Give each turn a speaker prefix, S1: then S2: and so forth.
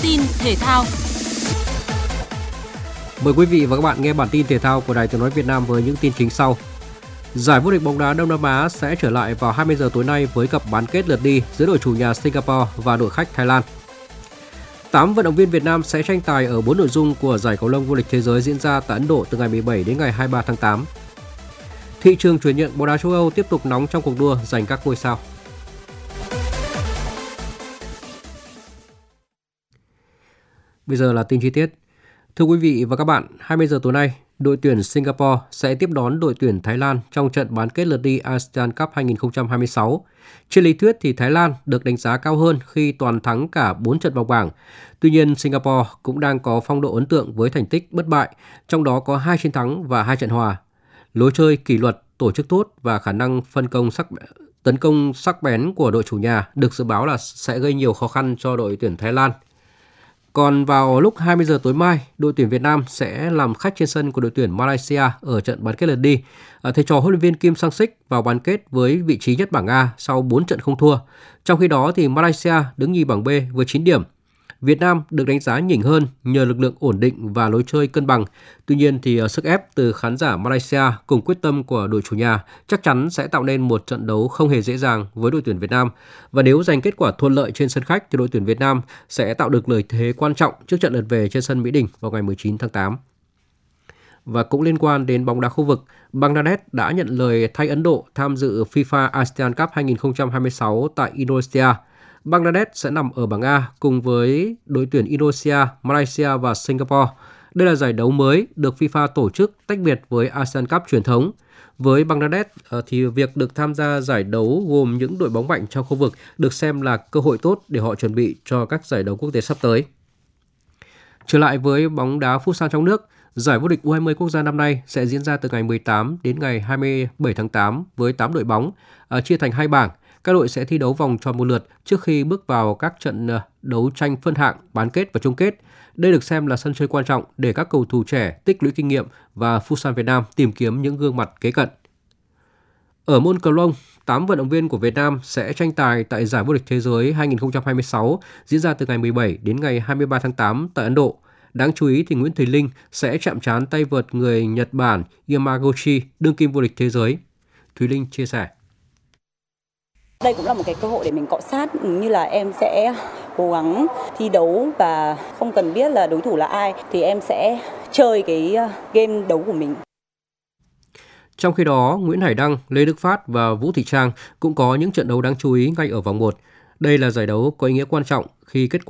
S1: tin thể thao.
S2: Mời quý vị và các bạn nghe bản tin thể thao của Đài Tiếng nói Việt Nam với những tin chính sau. Giải vô địch bóng đá Đông Nam Á sẽ trở lại vào 20 giờ tối nay với cặp bán kết lượt đi giữa đội chủ nhà Singapore và đội khách Thái Lan. 8 vận động viên Việt Nam sẽ tranh tài ở 4 nội dung của giải cầu lông vô địch thế giới diễn ra tại Ấn Độ từ ngày 17 đến ngày 23 tháng 8. Thị trường chuyển nhượng bóng đá châu Âu tiếp tục nóng trong cuộc đua giành các ngôi sao. Bây giờ là tin chi tiết. Thưa quý vị và các bạn, 20 giờ tối nay, đội tuyển Singapore sẽ tiếp đón đội tuyển Thái Lan trong trận bán kết lượt đi ASEAN Cup 2026. Trên lý thuyết thì Thái Lan được đánh giá cao hơn khi toàn thắng cả 4 trận vòng bảng. Tuy nhiên, Singapore cũng đang có phong độ ấn tượng với thành tích bất bại, trong đó có 2 chiến thắng và 2 trận hòa. Lối chơi kỷ luật, tổ chức tốt và khả năng tấn công sắc bén của đội chủ nhà được dự báo là sẽ gây nhiều khó khăn cho đội tuyển Thái Lan. Còn vào lúc 20 giờ tối mai, đội tuyển Việt Nam sẽ làm khách trên sân của đội tuyển Malaysia ở trận bán kết lượt đi. Thầy trò huấn luyện viên Kim Sang-sik vào bán kết với vị trí nhất bảng A sau 4 trận không thua. Trong khi đó thì Malaysia đứng nhì bảng B với 9 điểm. Việt Nam được đánh giá nhỉnh hơn nhờ lực lượng ổn định và lối chơi cân bằng. Tuy nhiên thì sức ép từ khán giả Malaysia cùng quyết tâm của đội chủ nhà chắc chắn sẽ tạo nên một trận đấu không hề dễ dàng với đội tuyển Việt Nam. Và nếu giành kết quả thuận lợi trên sân khách thì đội tuyển Việt Nam sẽ tạo được lợi thế quan trọng trước trận lượt về trên sân Mỹ Đình vào ngày 19 tháng 8. Và cũng liên quan đến bóng đá khu vực, Bangladesh đã nhận lời thay Ấn Độ tham dự FIFA ASEAN Cup 2026 tại Indonesia. Bangladesh sẽ nằm ở bảng A cùng với đội tuyển Indonesia, Malaysia và Singapore. Đây là giải đấu mới được FIFA tổ chức tách biệt với ASEAN Cup truyền thống. Với Bangladesh thì việc được tham gia giải đấu gồm những đội bóng mạnh trong khu vực được xem là cơ hội tốt để họ chuẩn bị cho các giải đấu quốc tế sắp tới. Trở lại với bóng đá Futsal trong nước, giải vô địch U20 quốc gia năm nay sẽ diễn ra từ ngày 18 đến ngày 27 tháng 8 với 8 đội bóng, chia thành 2 bảng. Các đội sẽ thi đấu vòng tròn một lượt trước khi bước vào các trận đấu tranh phân hạng, bán kết và chung kết. Đây được xem là sân chơi quan trọng để các cầu thủ trẻ tích lũy kinh nghiệm và Futsal Việt Nam tìm kiếm những gương mặt kế cận. Ở môn cầu lông, 8 vận động viên của Việt Nam sẽ tranh tài tại giải vô địch thế giới 2026 diễn ra từ ngày 17 đến ngày 23 tháng 8 tại Ấn Độ. Đáng chú ý thì Nguyễn Thùy Linh sẽ chạm trán tay vợt người Nhật Bản Yamaguchi, đương kim vô địch thế giới. Thùy Linh chia sẻ.
S3: Đây cũng là một cái cơ hội để mình cọ sát, như là em sẽ cố gắng thi đấu và không cần biết là đối thủ là ai thì em sẽ chơi cái game đấu của mình.
S2: Trong khi đó, Nguyễn Hải Đăng, Lê Đức Phát và Vũ Thị Trang cũng có những trận đấu đáng chú ý ngay ở vòng 1. Đây là giải đấu có ý nghĩa quan trọng khi kết